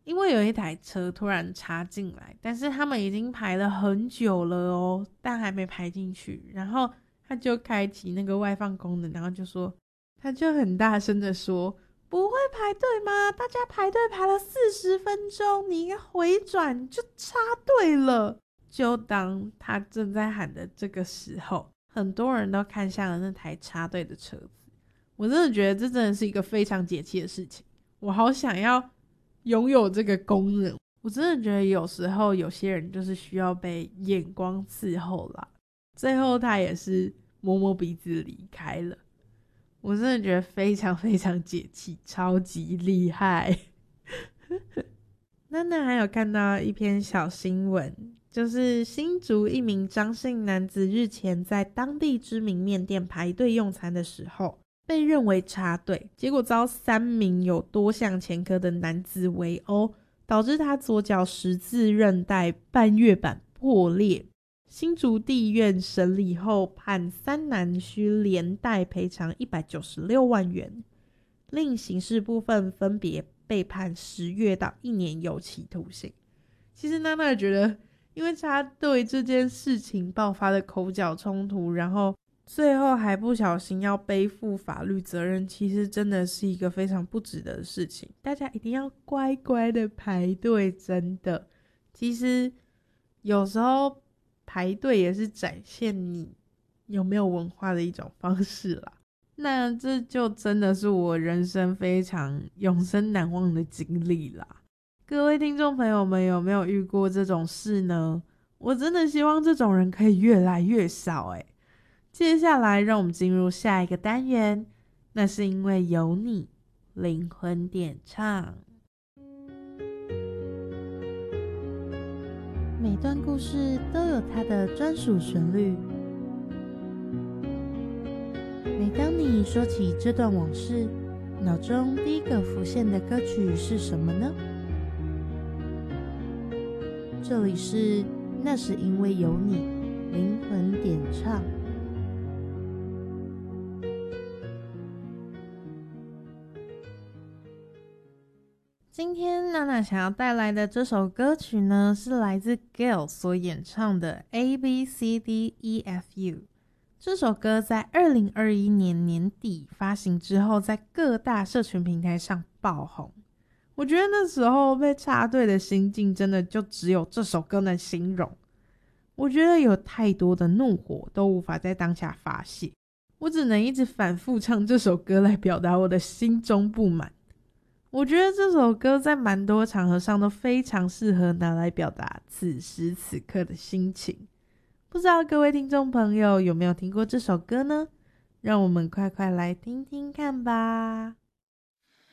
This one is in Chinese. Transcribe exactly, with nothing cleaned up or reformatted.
因为有一台车突然插进来，但是他们已经排了很久了哦，但还没排进去，然后他就开启那个外放功能，然后就说，他就很大声的说，不会排队吗？大家排队排了四十分钟，你一个回转就插队了。就当他正在喊的这个时候，很多人都看向了那台插队的车子。我真的觉得这真的是一个非常解气的事情，我好想要拥有这个功能。我真的觉得有时候有些人就是需要被眼光伺候啦。最后他也是摸摸鼻子离开了，我真的觉得非常非常解气，超级厉害。那那还有看到一篇小新闻，就是新竹一名张姓男子日前在当地知名面店排队用餐的时候，被认为插队，结果遭三名有多项前科的男子围殴，导致他左脚十字韧带半月板破裂。新竹地院审理后判三男需连带赔偿一百九十六万元，另刑事部分分别被判十月到一年有期徒刑。其实娜娜觉得，因为插队这件事情爆发的口角冲突，然后最后还不小心要背负法律责任，其实真的是一个非常不值得的事情。大家一定要乖乖的排队，真的。其实有时候排队也是展现你有没有文化的一种方式啦。那这就真的是我人生非常永生难忘的经历啦。各位听众朋友们有没有遇过这种事呢？我真的希望这种人可以越来越少欸。接下来让我们进入下一个单元，那是因为有你，灵魂点唱。每段故事都有它的专属旋律，每当你说起这段往事，脑中第一个浮现的歌曲是什么呢？这里是那是因为有你，灵魂点唱。今天娜娜想要带来的这首歌曲呢，是来自 Gayle 所演唱的 A B C D E F U。 这首歌在二零二一年年底发行之后，在各大社群平台上爆红。我觉得那时候被插队的心境真的就只有这首歌能形容。我觉得有太多的怒火都无法在当下发泄，我只能一直反复唱这首歌来表达我的心中不满。我觉得这首歌在蛮多场合上都非常适合拿来表达此时此刻的心情。不知道各位听众朋友有没有听过这首歌呢？让我们快快来听听看吧。